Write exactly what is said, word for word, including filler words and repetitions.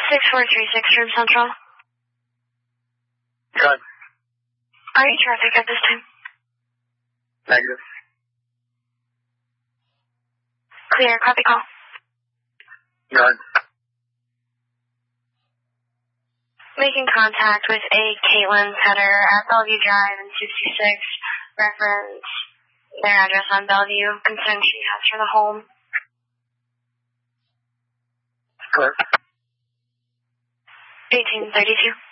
six four three six from Central. Good. Are you traffic at this time? Negative. Clear, copy call. Good. Making contact with a Caitlin Tedder at Bellevue Drive in sixty-six. Reference their address on Bellevue. Concern she has for the home. Clear. eighteen thirty-two.